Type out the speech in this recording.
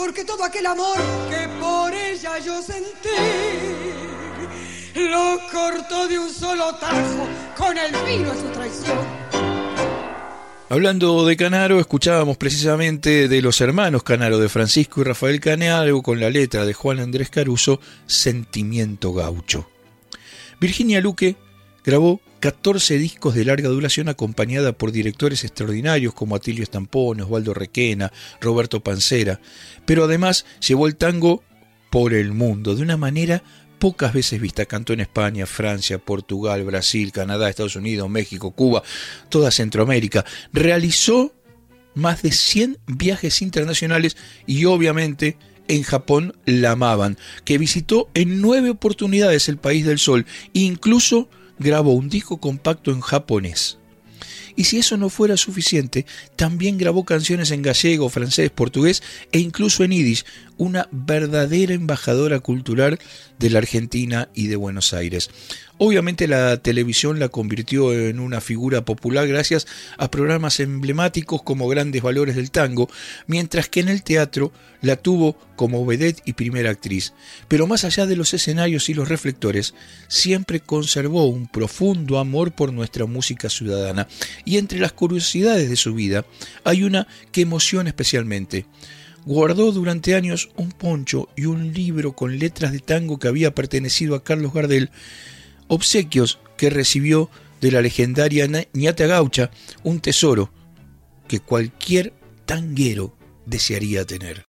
porque todo aquel amor que por ella yo sentí lo cortó de un solo tajo con el vino de su traición. Hablando de Canaro, escuchábamos precisamente de los hermanos Canaro, de Francisco y Rafael Canaro, con la letra de Juan Andrés Caruso, Sentimiento Gaucho. Virginia Luque grabó 14 discos de larga duración acompañada por directores extraordinarios como Atilio Stampone, Osvaldo Requena, Roberto Pancera, pero además llevó el tango por el mundo de una manera pocas veces vista. Cantó en España, Francia, Portugal, Brasil, Canadá, Estados Unidos, México, Cuba, toda Centroamérica. Realizó más de 100 viajes internacionales y obviamente en Japón la amaban, que visitó en 9 oportunidades el país del sol, incluso grabó un disco compacto en japonés. Y si eso no fuera suficiente, también grabó canciones en gallego, francés, portugués e incluso en yiddish, una verdadera embajadora cultural de la Argentina y de Buenos Aires. Obviamente la televisión la convirtió en una figura popular gracias a programas emblemáticos como Grandes Valores del Tango, mientras que en el teatro la tuvo como vedette y primera actriz. Pero más allá de los escenarios y los reflectores, siempre conservó un profundo amor por nuestra música ciudadana. Y entre las curiosidades de su vida hay una que emociona especialmente. Guardó durante años un poncho y un libro con letras de tango que había pertenecido a Carlos Gardel, obsequios que recibió de la legendaria ñata gaucha, un tesoro que cualquier tanguero desearía tener.